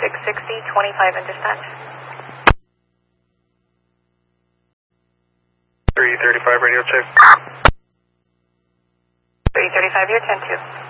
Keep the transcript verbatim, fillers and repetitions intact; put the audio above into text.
six sixty, twenty-five in dispatch. three thirty-five radio check. three thirty-five, you're ten two.